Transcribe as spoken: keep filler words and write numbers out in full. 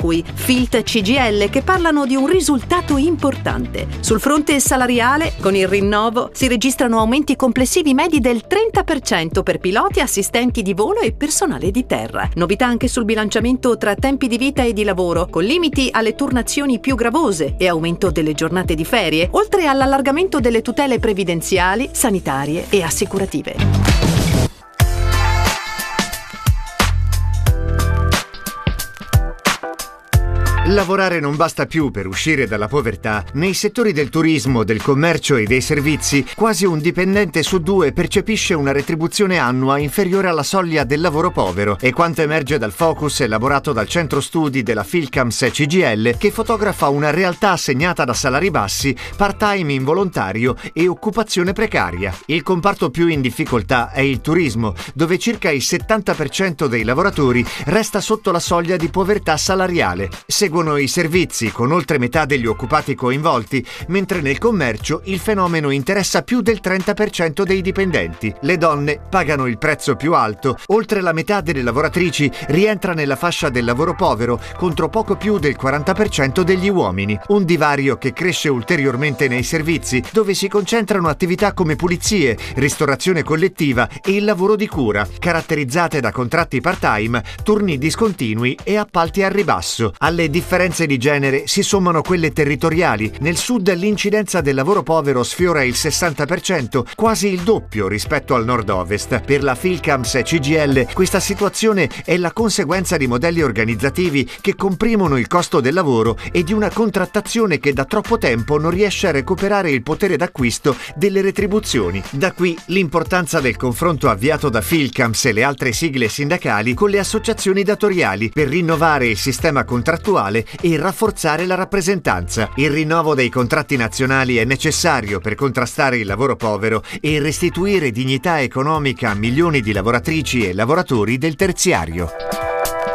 cui Filt C G I L, che parlano di un risultato importante. Sul fronte salariale, con il rinnovo, si registrano aumenti complessivi medi del trenta per cento per piloti, assistenti di volo e personale di terra. Novità anche sul bilanciamento tra tempi di vita e di lavoro, con limiti alle turnazioni più gravose e aumento delle giornate di ferie, oltre all'allargamento delle tutele previdenziali, sanitarie e assicurative. Lavorare non basta più per uscire dalla povertà. Nei settori del turismo, del commercio e dei servizi, quasi un dipendente su due percepisce una retribuzione annua inferiore alla soglia del lavoro povero. E quanto emerge dal focus elaborato dal centro studi della Philcamps C G I L, che fotografa una realtà segnata da salari bassi, part-time involontario e occupazione precaria. Il comparto più in difficoltà è il turismo, dove circa il settanta per cento dei lavoratori resta sotto la soglia di povertà salariale. Seguono i servizi, con oltre metà degli occupati coinvolti, mentre nel commercio il fenomeno interessa più del trenta per cento dei dipendenti. Le donne pagano il prezzo più alto. Oltre la metà delle lavoratrici rientra nella fascia del lavoro povero, contro poco più del quaranta per cento degli uomini. Un divario che cresce ulteriormente nei servizi, dove si concentrano attività come pulizie, ristorazione collettiva e il lavoro di cura, caratterizzate da contratti part-time, turni discontinui e appalti al ribasso. Alle differenze di genere si sommano quelle territoriali. Nel sud l'incidenza del lavoro povero sfiora il sessanta per cento, quasi il doppio rispetto al nord-ovest. Per la Philcamps C G I L questa situazione è la conseguenza di modelli organizzativi che comprimono il costo del lavoro e di una contrattazione che da troppo tempo non riesce a recuperare il potere d'acquisto delle retribuzioni. Da qui l'importanza del confronto avviato da Philcamps e le altre sigle sindacali con le associazioni datoriali per rinnovare il sistema contrattuale e rafforzare la rappresentanza. Il rinnovo dei contratti nazionali è necessario per contrastare il lavoro povero e restituire dignità economica a milioni di lavoratrici e lavoratori del terziario.